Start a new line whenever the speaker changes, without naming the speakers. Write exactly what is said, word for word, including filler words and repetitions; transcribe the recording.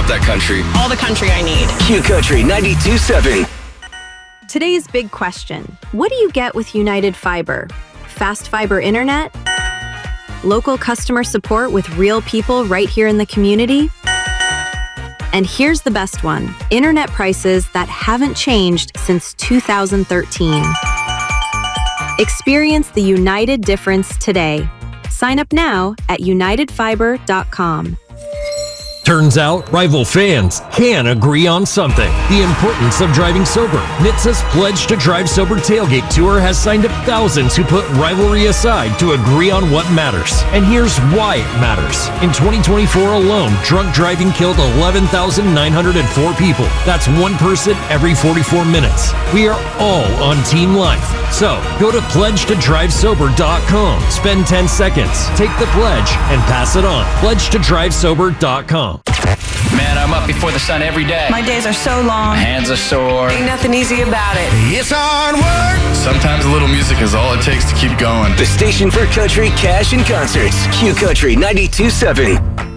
that country.
All the country I need.
Q Country ninety-two point seven.
Today's big question. What do you get with United Fiber? Fast fiber internet? Local customer support with real people right here in the community? And here's the best one. Internet prices that haven't changed since two thousand thirteen. Experience the United difference today. Sign up now at united fiber dot com.
Turns out, rival fans can agree on something. The importance of driving sober. N H T S A's Pledge to Drive Sober Tailgate Tour has signed up thousands who put rivalry aside to agree on what matters. And here's why it matters. In twenty twenty-four alone, drunk driving killed eleven thousand nine hundred four people. That's one person every forty-four minutes. We are all on Team Life. So, go to pledge to drive sober dot com. Spend ten seconds, take the pledge, and pass it on. pledge to drive sober dot com.
Man, I'm up before the sun every day.
My days are so long.
My hands are sore.
Ain't nothing easy about it.
It's hard work. Sometimes a little music is all it takes to keep going.
The station for country, cash, and concerts. Q Country ninety-two point seven.